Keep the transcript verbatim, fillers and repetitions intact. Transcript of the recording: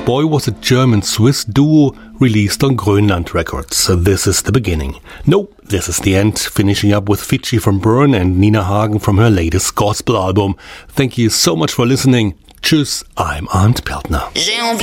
Boy was a German-Swiss duo released on Grönland Records. This is the beginning. No, this is the end. Finishing up with Fidschi from Bern and Nina Hagen from her latest gospel album. Thank you so much for listening. Tschüss, I'm Arndt Peltner.